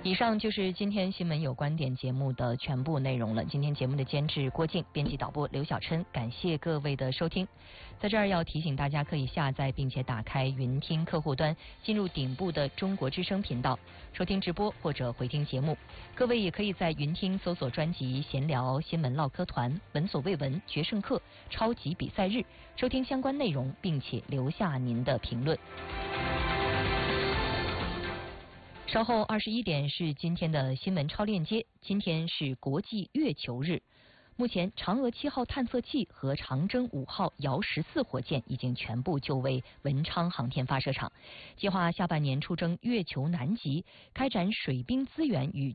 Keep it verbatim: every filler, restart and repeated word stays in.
以上就是今天新闻有观点节目的全部内容了。今天节目的监制郭靖，编辑导播刘小琛，感谢各位的收听。在这儿要提醒大家，可以下载并且打开云听客户端，进入顶部的中国之声频道，收听直播或者回听节目。各位也可以在云听搜索专辑闲聊新闻唠嗑团、闻所未闻、决胜课、超级比赛日，收听相关内容，并且留下您的评论。稍后二十一点是今天的新闻超链接。今天是国际月球日，目前嫦娥七号探测器和长征五号遥十四火箭已经全部就位文昌航天发射场，计划下半年出征月球南极，开展水冰资源与